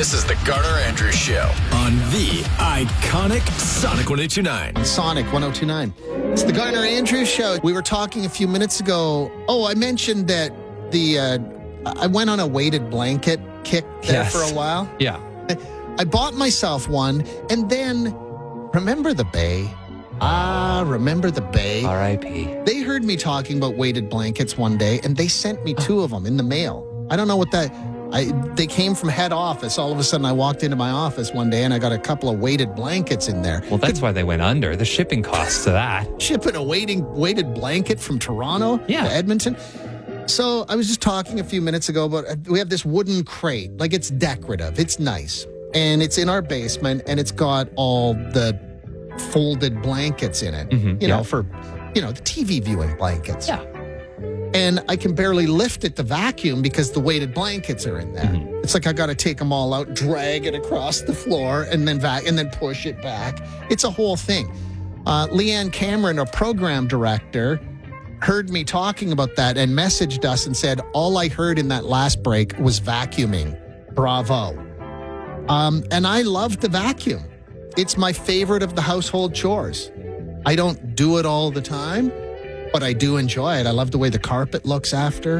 This is the Garner Andrews Show on the iconic Sonic 102.9. On Sonic 102.9. It's the Garner Andrews Show. We were talking a few minutes ago. Oh, I mentioned that I went on a weighted blanket kick there for a while. Yeah. I bought myself one, and then, remember the Bay? Remember the Bay? R.I.P. They heard me talking about weighted blankets one day, and they sent me 2 of them in the mail. I don't know what that... They came from head office. All of a sudden, I walked into my office one day, and I got a couple of weighted blankets in there. Well, that's why they went under. The shipping costs of that. Shipping a weighted blanket from Toronto to Edmonton. So I was just talking a few minutes ago about we have this wooden crate. Like, it's decorative. It's nice. And it's in our basement, and it's got all the folded blankets in it, you know, for, the TV viewing blankets. Yeah. And I can barely lift it to vacuum because the weighted blankets are in there. It's like I got to take them all out, drag it across the floor, and then push it back. It's a whole thing. Leanne Cameron, our program director, heard me talking about that and messaged us and said, all I heard in that last break was vacuuming. Bravo. And I love the vacuum. It's my favorite of the household chores. I don't do it all the time, but I do enjoy it. I love the way the carpet looks after.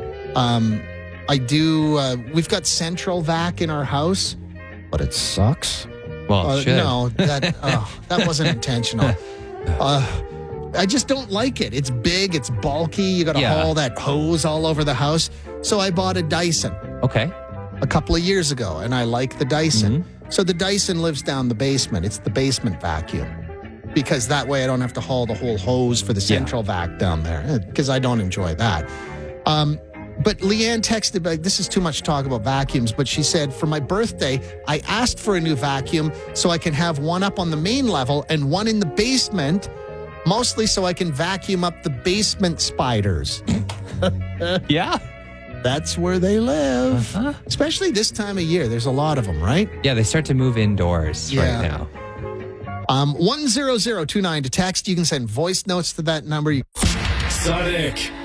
We've got central vac in our house, but it sucks. Well, no, that wasn't intentional. I just don't like it. It's big, it's bulky. You got to haul that hose all over the house. So I bought a Dyson. Okay. A couple of years ago, and I like the Dyson. So the Dyson lives down the basement. It's the basement vacuum. Because that way I don't have to haul the whole hose for the central vac down there, because I don't enjoy that. But Leanne texted back, this is too much talk about vacuums, but she said, for my birthday, I asked for a new vacuum so I can have one up on the main level and one in the basement, mostly so I can vacuum up the basement spiders. Yeah. That's where they live. Especially this time of year. There's a lot of them, right? Yeah, they start to move indoors right now. 10029 to text. You can send voice notes to that number. Sonic